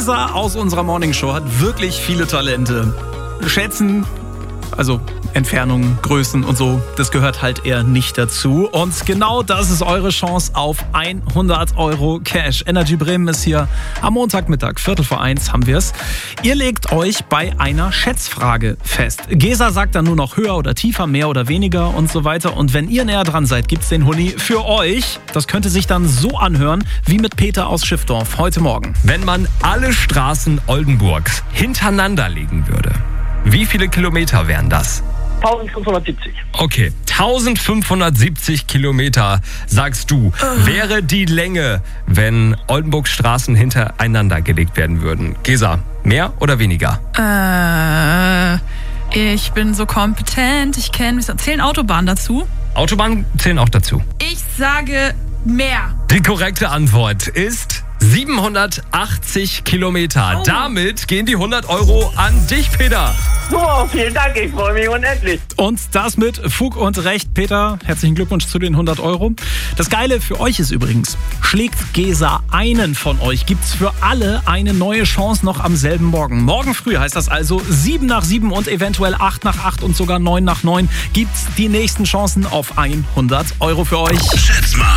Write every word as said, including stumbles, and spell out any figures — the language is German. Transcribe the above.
Gesa aus unserer Morningshow hat wirklich viele Talente. Schätzen, also Entfernungen, Größen und so, das gehört halt eher nicht dazu. Und genau das ist eure Chance auf hundert Euro Cash. Energy Bremen ist hier am Montagmittag, Viertel vor eins haben wir es. Ihr legt euch bei einer Schätzfrage fest. Gesa sagt dann nur noch höher oder tiefer, mehr oder weniger und so weiter. Und wenn ihr näher dran seid, gibt's den Huni für euch. Das könnte sich dann so anhören wie mit Peter aus Schiffdorf heute Morgen. Wenn man alle Straßen Oldenburgs hintereinander legen würde, wie viele Kilometer wären das? eintausendfünfhundertsiebzig. Okay, eintausendfünfhundertsiebzig Kilometer, sagst du, wäre die Länge, wenn Oldenburgs Straßen hintereinander gelegt werden würden. Gesa, mehr oder weniger? Äh, ich bin so kompetent, ich kenne, zählen Autobahnen dazu? Autobahnen zählen auch dazu. Ich sage mehr. Die korrekte Antwort ist siebenhundertachtzig Kilometer. Oh. Damit gehen die hundert Euro an dich, Peter. Super, vielen Dank, ich freue mich unendlich. Und das mit Fug und Recht. Peter, herzlichen Glückwunsch zu den hundert Euro. Das Geile für euch ist übrigens, schlägt Gesa einen von euch, gibt's für alle eine neue Chance noch am selben Morgen. Morgen früh heißt das also sieben nach sieben und eventuell acht nach acht und sogar neun nach neun gibt's die nächsten Chancen auf hundert Euro für euch. Schätz mal.